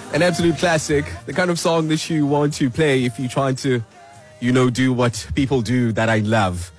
An absolute classic. The kind of song that you want to play if you're trying to, do what people do that I love.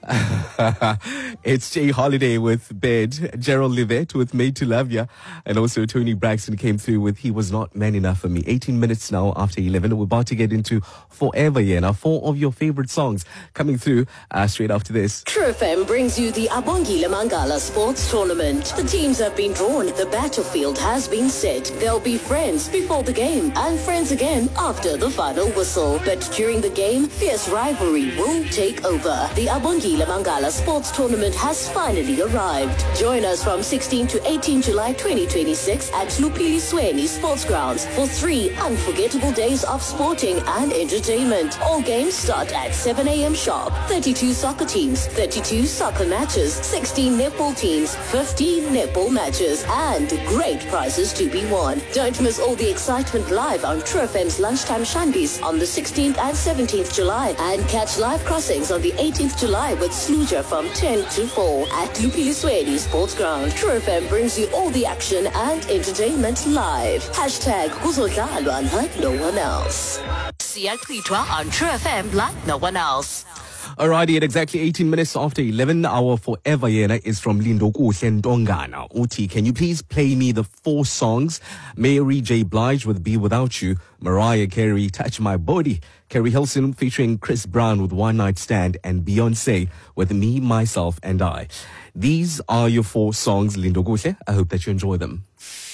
It's Jay Holiday with Bed, Gerald Livette with Made to Love Ya, and also Tony Braxton came through with He Was Not Man Enough for Me. 18 minutes now after 11. We're about to get into Forever Yeah. Now, 4 of your favorite songs coming through straight after this. True FM brings you the Abongile Mangala Sports Tournament. The teams have been drawn. The battlefield has been set. There'll be friends before the game and friends again after the final whistle. But during the game, fierce rivalry will take over. The Abongile Mangala Sports Tournament has finally arrived. Join us from 16 to 18 July 2026 at Lupili Sweni Sports Grounds for 3 unforgettable days of sporting and entertainment. All games start at 7 a.m. sharp. 32 soccer teams, 32 soccer matches, 16 netball teams, 15 netball matches, and great prizes to be won. Don't miss all the excitement live on True FM's Lunchtime Shandies on the 16th and 17th July, and catch live crossings on the 18th July with Sluja from 10 to 4 at Lupili Sweni Sports Ground. True FM brings you all the action and entertainment live. Hashtag kuzodlalwa like no one else. Siyachithwa on True FM like no one else. Alrighty, at exactly 18 minutes after 11, our Forever Yena is from Lindo Kuhle Ntongana. Uti, can you please play me the 4 songs? Mary J. Blige with Be Without You, Mariah Carey, Touch My Body, Carrie Hilson featuring Chris Brown with One Night Stand, and Beyonce with Me, Myself, and I. These are your 4 songs, Lindo Kuhle. I hope that you enjoy them.